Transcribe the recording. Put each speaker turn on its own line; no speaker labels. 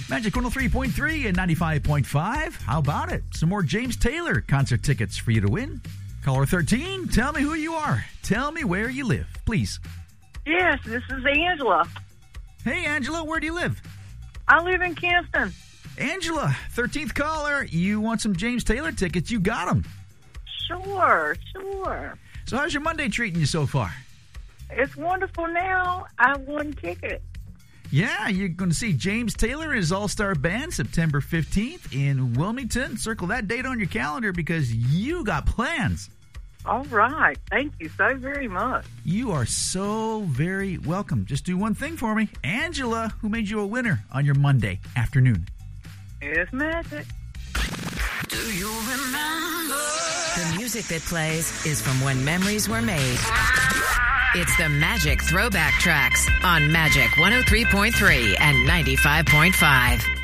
Magic 103.3 and 95.5. How about it? Some more James Taylor concert tickets for you to win. Caller 13, tell me who you are. Tell me where you live, please.
Yes, this is Angela.
Hey, Angela, where do you live?
I live in Kinston.
Angela, 13th caller. You want some James Taylor tickets? You got them.
Sure.
So how's your Monday treating you so far?
It's wonderful now. I won ticket.
Yeah, you're going to see James Taylor and his all-star band September 15th in Wilmington. Circle that date on your calendar because you got plans.
All right. Thank you so very much.
You are so very welcome. Just do one thing for me. Angela, who made you a winner on your Monday afternoon?
It's magic.
Do you remember? The music that plays is from when memories were made. It's the Magic Throwback Tracks on Magic 103.3 and 95.5.